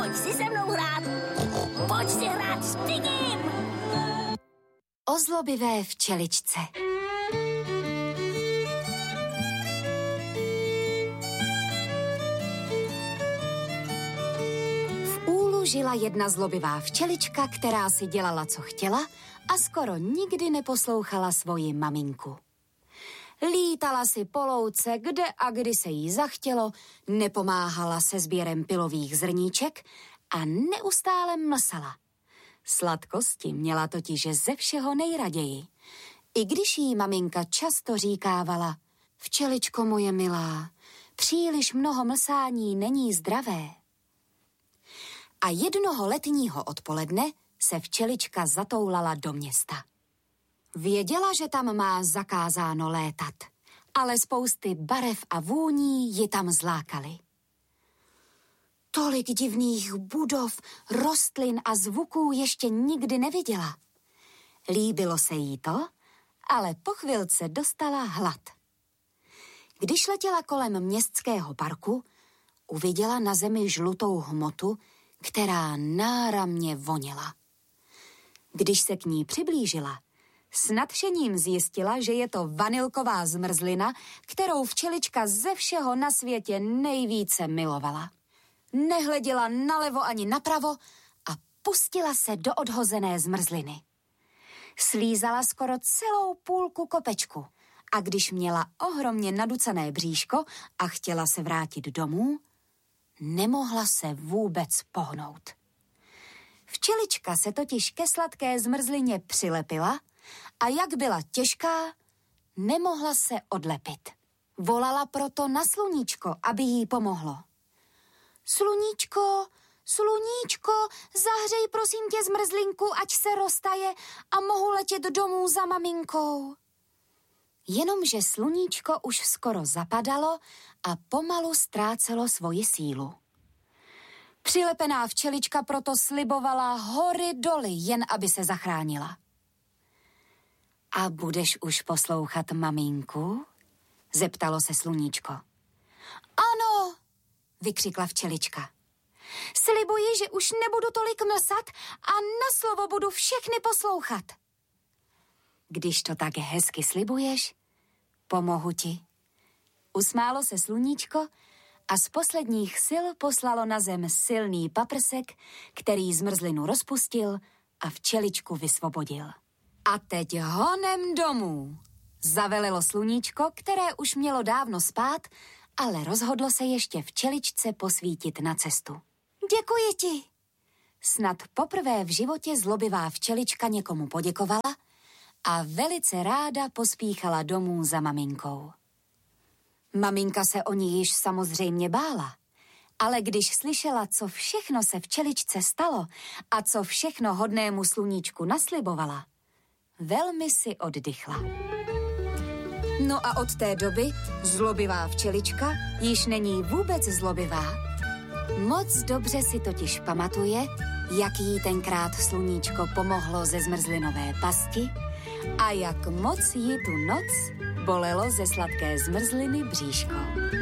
Pojď si se mnou hrát. Pojď si hrát s Pigim. O zlobivé včeličce. V úlu žila jedna zlobivá včelička, která si dělala, co chtěla a skoro nikdy neposlouchala svoji maminku. Lítala si po louce, kde a kdy se jí zachtělo, nepomáhala se sběrem pilových zrníček a neustále mlsala. Sladkosti měla totiž ze všeho nejraději. I když jí maminka často říkávala: včeličko moje milá, příliš mnoho mlsání není zdravé. A jednoho letního odpoledne se včelička zatoulala do města. Věděla, že tam má zakázáno létat, ale spousty barev a vůní ji tam zlákaly. Tolik divných budov, rostlin a zvuků ještě nikdy neviděla. Líbilo se jí to, ale po chvilce dostala hlad. Když letěla kolem městského parku, uviděla na zemi žlutou hmotu, která náramně voněla. Když se k ní přiblížila, s nadšením zjistila, že je to vanilková zmrzlina, kterou včelička ze všeho na světě nejvíce milovala. Nehleděla nalevo ani napravo a pustila se do odhozené zmrzliny. Slízala skoro celou půlku kopečku a když měla ohromně naducané bříško a chtěla se vrátit domů, nemohla se vůbec pohnout. Včelička se totiž ke sladké zmrzlině přilepila a jak byla těžká, nemohla se odlepit. Volala proto na sluníčko, aby jí pomohlo. Sluníčko, sluníčko, zahřej prosím tě zmrzlinku, ať se roztaje a mohu letět domů za maminkou. Jenomže sluníčko už skoro zapadalo a pomalu ztrácelo svoji sílu. Přilepená včelička proto slibovala hory doly, jen aby se zachránila. A budeš už poslouchat maminku? Zeptalo se sluníčko. Ano, vykřikla včelička. Slibuji, že už nebudu tolik mlsat a na slovo budu všechny poslouchat. Když to tak hezky slibuješ, pomohu ti. Usmálo se sluníčko a z posledních sil poslalo na zem silný paprsek, který zmrzlinu rozpustil a včeličku vysvobodil. A teď honem domů, zavelelo sluníčko, které už mělo dávno spát, ale rozhodlo se ještě včeličce posvítit na cestu. Děkuji ti. Snad poprvé v životě zlobivá včelička někomu poděkovala a velice ráda pospíchala domů za maminkou. Maminka se o ní již samozřejmě bála, ale když slyšela, co všechno se včeličce stalo a co všechno hodnému sluníčku naslibovala, velmi si oddychla. No a od té doby zlobivá včelička již není vůbec zlobivá. Moc dobře si totiž pamatuje, jak jí tenkrát sluníčko pomohlo ze zmrzlinové pasti a jak moc jí tu noc bolelo ze sladké zmrzliny bříško.